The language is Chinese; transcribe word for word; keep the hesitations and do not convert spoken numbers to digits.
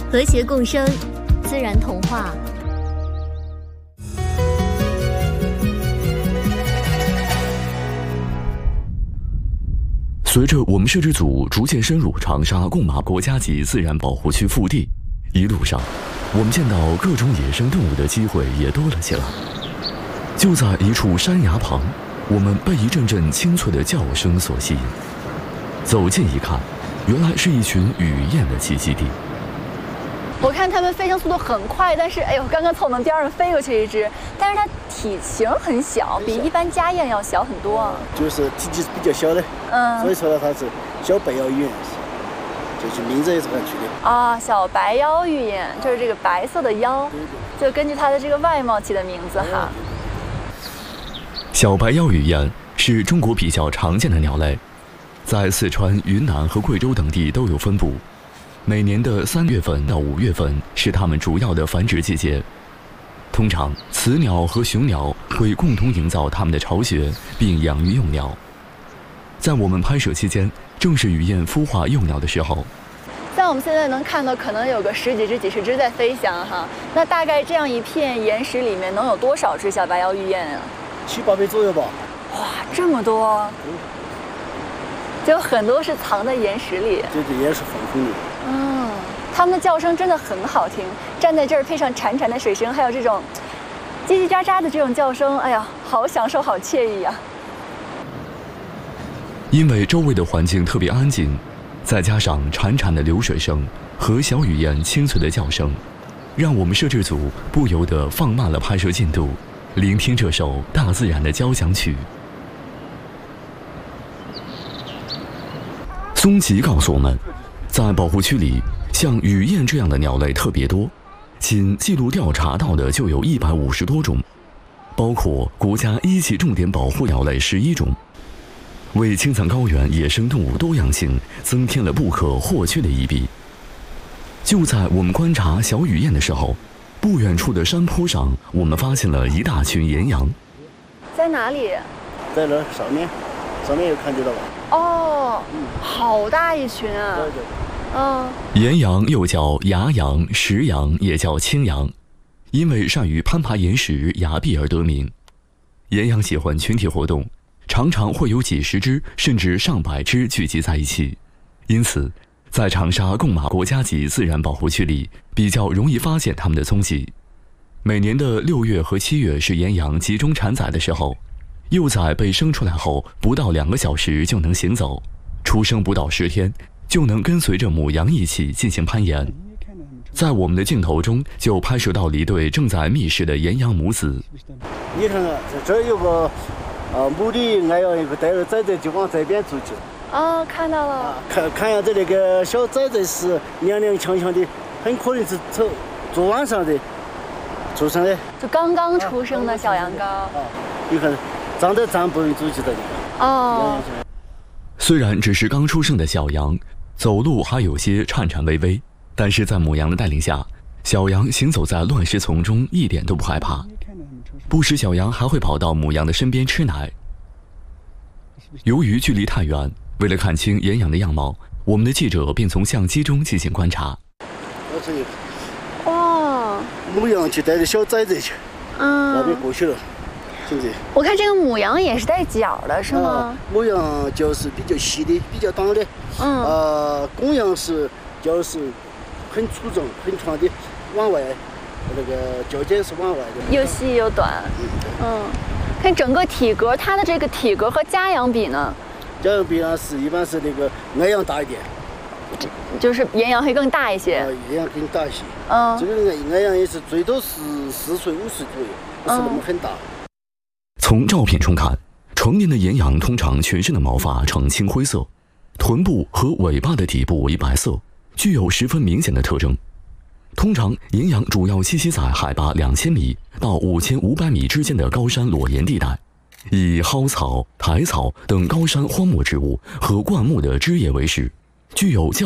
和谐共生，自然童话。 随着我们摄制组逐渐深入长沙贡马国家级自然保护区腹地，一路上我们见到各种野生动物的机会也多了起来。就在一处山崖旁，我们被一阵阵清脆的叫声所吸引。走近一看，原来是一群雨燕的栖息地。 我看它们飞行速度很快，但是哎呦，刚刚从我们边上飞过去一只，但是它体型很小，比一般家燕要小很多。 就是体积比较小的，嗯，所以说呢，它是小白腰雨燕，就是名字也是很取的。 啊，小白腰雨燕就是这个白色的腰，就根据它的这个外貌起的名字哈。 小白腰雨燕是中国比较常见的鸟类，在四川、云南和贵州等地都有分布。每年的三月份到五月份是它们主要的繁殖季节。通常，雌鸟和雄鸟会共同营造它们的巢穴，并养育幼鸟。在我们拍摄期间，正是雨燕孵化幼鸟的时候。 像我们现在能看到，可能有个十几只、几十只在飞翔哈。那大概这样一片岩石里面，能有多少只小白腰雨燕啊？ 七八百左右吧。 哇，这么多！就有很多是藏在岩石里。 对对，岩石缝缝里。 嗯，它们的叫声真的很好听，站在这儿配上潺潺的水声，还有这种叽叽喳喳的这种叫声，哎呀，好享受，好惬意呀！ 因为周围的环境特别安静，再加上潺潺的流水声和小雨燕清脆的叫声，让我们摄制组不由得放慢了拍摄进度，聆听这首大自然的交响曲。松吉告诉我们，在保护区里，像雨燕这样的鸟类特别多，仅记录调查到的就有一百五十多种，包括国家一级重点保护鸟类十一种，为青藏高原野生动物多样性增添了不可或缺的一笔。就在我们观察小雨燕的时候，不远处的山坡上，我们发现了一大群岩羊。 在哪里？ 在那上面，上面有看见到吧？ 哦，好大一群啊！ 对对。 嗯， 岩羊又叫崖羊、石羊，也叫青羊，因为善于攀爬岩石、崖壁而得名。岩羊喜欢群体活动，常常会有几十只甚至上百只聚集在一起，因此在长沙贡马国家级自然保护区里比较容易发现它们的踪迹。每年的六月和七月是岩羊集中产崽的时候，幼崽被生出来后不到两个小时就能行走，出生不到十天就能跟随着母羊一起进行攀岩。在我们的镜头中就拍摄到了一对正在觅食的岩羊母子。 你看看，这儿有个啊母的爱羊，一个带着崽崽就往这边走去。 哦，看到了。 啊、看看样子那个小崽崽是踉踉跄跄的，很可能是昨昨晚上的出生的， 就刚刚出生的小羊羔。啊， 你看长得站不能走起的。 哦。 虽然只是刚出生的小羊，走路还有些颤颤巍巍，但是在母羊的带领下，小羊行走在乱石丛中一点都不害怕。不时小羊还会跑到母羊的身边吃奶。由于距离太远，为了看清岩羊的样貌，我们的记者便从相机中进行观察。 哇！ 母羊去带着小崽崽去，嗯，那边过去了。 我看这个母羊也是带角的，是吗？ 啊、母羊角是比较细的，比较短的。嗯。呃，公羊是角是很粗壮、很长的，往外，那个角尖是往外的。 又细又短。嗯。嗯，看整个体格，它的这个体格和家羊比呢？ 家羊比呢是一般是那个矮羊大一点。 就是岩羊会更大一些。 啊，岩羊更大一些。 嗯。 这个矮羊也是最多是四岁、五岁左右，不是那么很大。嗯。 从照片中看，成年的岩羊通常全身的毛发呈青灰色，臀部和尾巴的底部为白色，具有十分明显的特征。通常，岩羊主要栖息在海拔两千米到五千五百米之间的高山裸岩地带，以蒿草、苔草等高山荒漠植物和灌木的枝叶为食，具有较